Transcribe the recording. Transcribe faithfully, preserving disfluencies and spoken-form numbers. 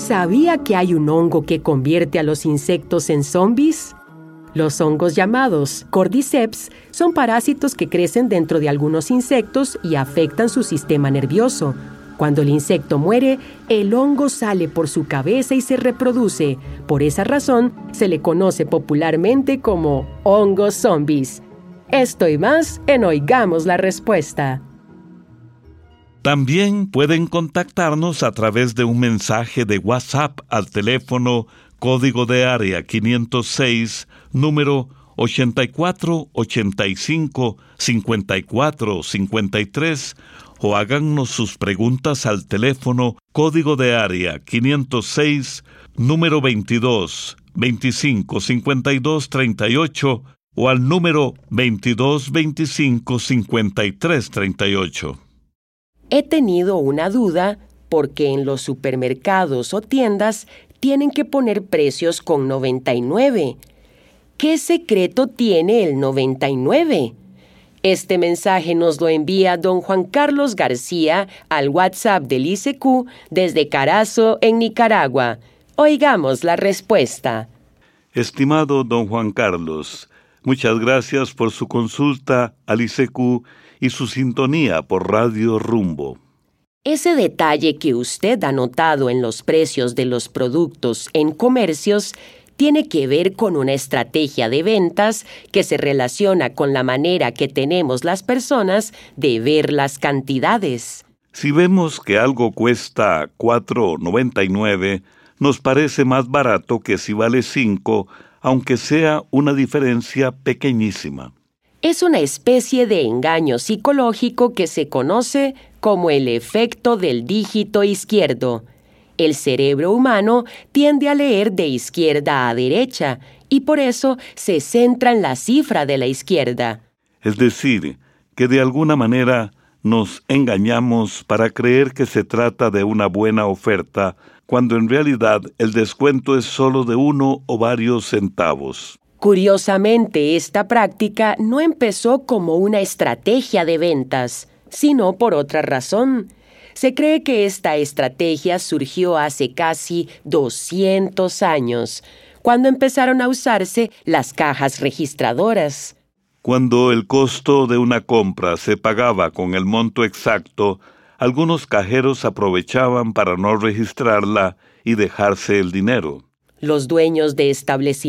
¿Sabía que hay un hongo que convierte a los insectos en zombies? Los hongos llamados Cordyceps son parásitos que crecen dentro de algunos insectos y afectan su sistema nervioso. Cuando el insecto muere, el hongo sale por su cabeza y se reproduce. Por esa razón, se le conoce popularmente como hongos zombies. Esto y más en Oigamos la Respuesta. También pueden contactarnos a través de un mensaje de WhatsApp al teléfono código de área quinientos seis, número ochenta y cuatro, ochenta y cinco, cincuenta y cuatro, cincuenta y tres, o háganos sus preguntas al teléfono código de área quinientos seis, número veintidós, veinticinco, cincuenta y dos, treinta y ocho, o al número veintidós, veinticinco, cincuenta y tres, treinta y ocho. He tenido una duda porque en los supermercados o tiendas tienen que poner precios con noventa y nueve. ¿Qué secreto tiene el noventa y nueve? Este mensaje nos lo envía don Juan Carlos García al WhatsApp del I C Q desde Carazo, en Nicaragua. Oigamos la respuesta. Estimado don Juan Carlos, muchas gracias por su consulta al I C Q y su sintonía por Radio Rumbo. Ese detalle que usted ha notado en los precios de los productos en comercios tiene que ver con una estrategia de ventas que se relaciona con la manera que tenemos las personas de ver las cantidades. Si vemos que algo cuesta cuatro noventa y nueve, nos parece más barato que si vale cinco, aunque sea una diferencia pequeñísima. Es una especie de engaño psicológico que se conoce como el efecto del dígito izquierdo. El cerebro humano tiende a leer de izquierda a derecha y por eso se centra en la cifra de la izquierda. Es decir, que de alguna manera nos engañamos para creer que se trata de una buena oferta, cuando en realidad el descuento es solo de uno o varios centavos. Curiosamente, esta práctica no empezó como una estrategia de ventas, sino por otra razón. Se cree que esta estrategia surgió hace casi doscientos años, cuando empezaron a usarse las cajas registradoras. Cuando el costo de una compra se pagaba con el monto exacto, algunos cajeros aprovechaban para no registrarla y dejarse el dinero. Los dueños de establecimientos